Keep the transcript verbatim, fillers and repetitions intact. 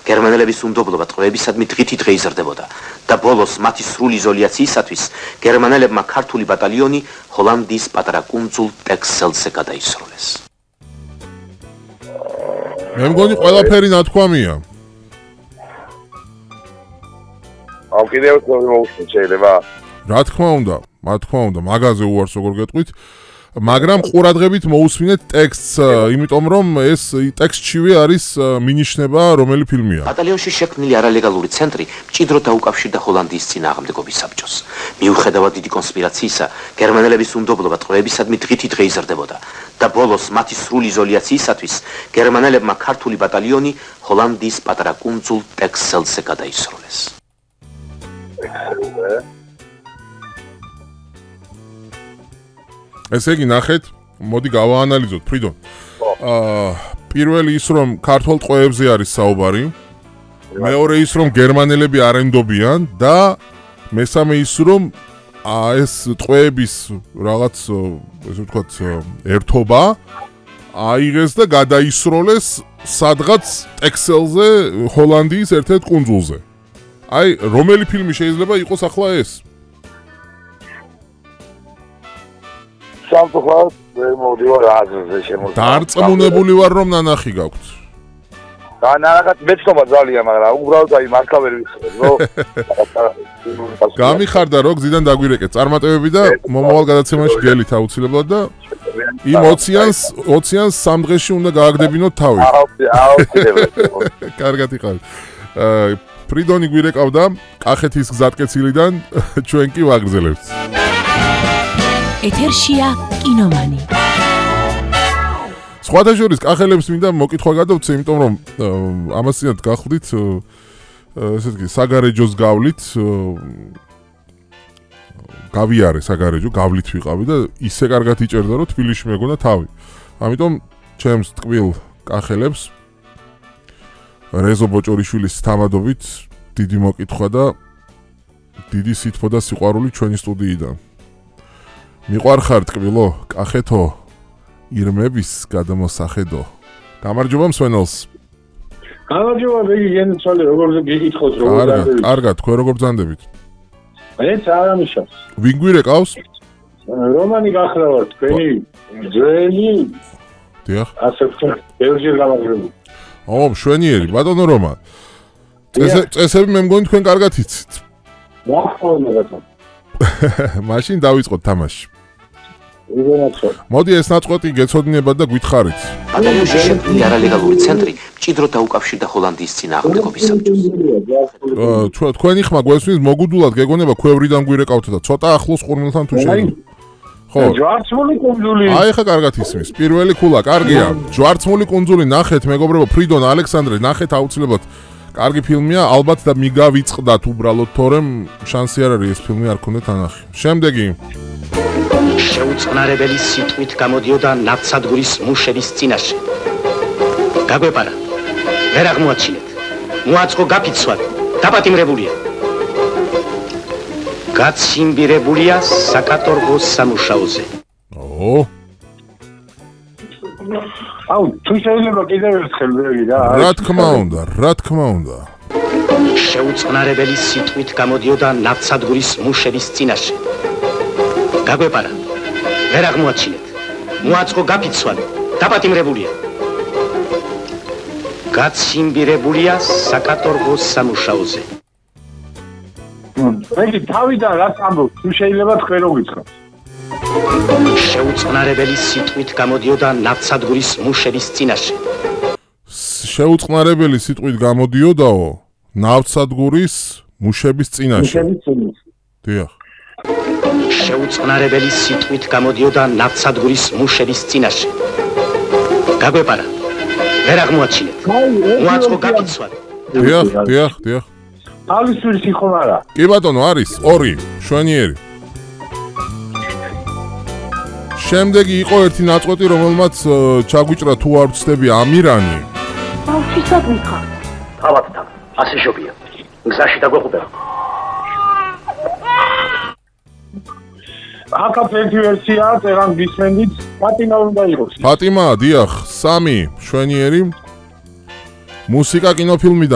გერმანელების უნდობლობა ტყვეებისადმი დღითი დღე იზრდებოდა და ბოლოს მათი სრული იზოლიაციისათვის გერმანელებმა ქართული ბატალიონი ჰოლანდიის პატარა კუნძულ ტექსელზე გადაისროლეს. მე მგონი ყველაფერი ნათქვამია. აუ კიდევ მოუსმენთ შეიძლება? რა თქმა უნდა, რა თქმა უნდა, მაგაზე უარს როგორ გეტყვით. მაგრამ ყურადღებით მოусმინეთ ტექსტს, იმიტომ რომ ეს ტექსტშივე არის მინიშნება რომელი ფილმია. ბატალიონში შექმნილი არალეგალური ცენტრი მჭიდროდ დაუკავშირდა ჰოლანდიის წინააღმდეგობის საბჭოს. მიუხედავად დიდი კონსპირაციისა, გერმანელების უნდობლობა ტყვეებისადმი დღითი დღე იზრდებოდა და ბოლოს მათი სრული იზოლიაციისათვის გერმანელებმა ქართული ბატალიონი ჰოლანდიის პატარა კუნძულ ტექსელზე გადაისროლეს. ესე იგი ნახეთ, მოდი გავაანალიზოთ, ფრიდონ. აა პირველი ის რომ ქართულ ტყვეებზე არის საუბარი, მეორე ის რომ გერმანელები არ ენდობიან და მესამე ის რომ ეს ტყვეების რაღაც ესე ვთქვათ ერთობა აიღეს და გადაისროლეს სადღაც ტექსელზე, ჰოლანდიის ერთ-ერთ კუნძულზე. აი, რომელი ფილმი შეიძლება იყოს ახლა ეს? სამწუხაროდ ვერ მოვდივარ აზრზე შემოწმება. დარწმუნებული ვარ რომ ნანახი გაქვთ. და ნანახად მეცნობა ძალიან, მაგრამ უბრალოდ აი მართლა ვერ ვიცხებ, რომ გამიხარდა რომ გზიდან დაგვირეკეთ წარმატებები და მომავალ გადაცემაში გელით აუცილებლად და იმ ოციანს ოციანს სამ დღეში უნდა გააგდებინოთ თავი. აუცილებლად. კარგად იყავით. ფრიდონი გვირეკავდა კახეთის გზატკეცილიდან, ჩვენ კი ვაგრძელებთ. ეთერშია კინომანი. სხვათა შორის კახელებს მინდა მოკითხვა გადავცე, იმიტომ რომ ამასინად გახლდით ესე იგი საგარეჯოს გავლით გავიარე საგარეჯო, გავლით ვიყავი და ისე კარგად იჭერდა რომ თბილისში მეგონა თავი. ამიტომ ჩემს ტკბილ კახელებს რეზო ბოჭორიშვილის თამადობით დიდი მოკითხვა და დიდი სითბო და სიყვარული ჩვენი სტუდიიდან. მიყვარხარ ტკბილო, კახეთო, ირმების გადამოსახედო. გამარჯობა მსვენელს. გამარჯობა, ბიგი, გენ ცოლი, როგორ გიგითხოთ, როგორ კარგად, კარგად, თქვენ როგორ ბრძანდებით? მეც არ ამიშავს. ვინ გვირეკავს? რომანი გახლავართ, თქვენი ძველი. დიახ. ასე ვთქვათ, ბევრჯერ გამარჯვებული. ო, მშვენიერი, ბატონო რომან. წესები მე მგონი თქვენ კარგად იცით. ვახმოვნა ბატონო. მაშინ დავიწყოთ თამაში. მოდი ეს ნაწყვეტი გეცოდინებათ და გითხარით. ბატალიონში შექმნილი არალეგალური ცენტრი მჭიდროდ დაუკავშირდა ჰოლანდიის წინააღმდეგობის საბჭოს. თქვენი ხმა გვესმის მოგუდულად გეგონება ქვევრიდან გვირეკავთ და ცოტა ახლოს ყურმილთან თუ შეიძლება. ხო. ჯვარცმული კუნძული. აი ხა კარგად ისმის. პირველი ქულა, კარგია. ჯვარცმული კუნძული ნახეთ, მეგობრებო, ფრიდონ ალექსანდრე, ნახეთ აუცილებლად. კარგი ფილმია, ალბათ და მიგავიწყდათ უბრალოდ, თორემ შანსი არ არის ეს ფილმი არ გქონდეთ ანახი. შემდეგი. შეუწყნარებელი სიტყვით გამოდიოდა ნავსადგურის მუშების წინაშე. გაგვეპარა. ვერ აღმოაჩინეთ. მოაწყო გაფიცვად. დაპატიმრებულია. გაციმბირებულია საკატორგოს სამუშაოზე. ო. აუ, თუ შეიძლება კიდევ ერთხელ ვეგი რა. რა თქმა უნდა, რა თქმა უნდა. შეუწყნარებელი სიტყვით გამოდიოდა ნავსადგურის მუშების წინაშე. გაგვეპარა. ვერ აღმოაჩინეთ. მოაწყო გაფიცვად. დაპატიმრებულია. გაციმბირებულია საკატორგოს სამუშაოზე. მეგი თავიდან რას ამბობ, თუ შეიძლება თქვენ რო გითხრათ. შეუწყნარებელი სიტყვით გამოდიოდა ნავსადგურის მუშების წინაშე. შეუწყნარებელი სიტყვით გამოდიოდაო ნავსადგურის მუშების წინაშე. დიახ. შეუწყნარებელი სიტყვით გამოდიოდა ნავსადგურის მუშების წინაშე. გაგვეპარა. ვერ აღმოაჩინეთ. მოაწყო გაფიცვად. დიახ, დიახ, დიახ. თავისუფლი სიხმარა. კი ბატონო, არის ორი, შვენიერი. შემდეგი იყო ერთი ნაწყვეტი, რომელმაც ჩაგვიჭრა თუ არ ვცდები ამირანი. აუ, ვისაც მითხარ? თავად თავ, ასე შობია. გზაში დაგვეყუდება. აკაც ერთი ვერსიაა, წერან გისმენდით, პატიმა უნდა იყოს. პატიმა, დიახ, სამი, შვენიერი. მუსიკა კინოფილმიდან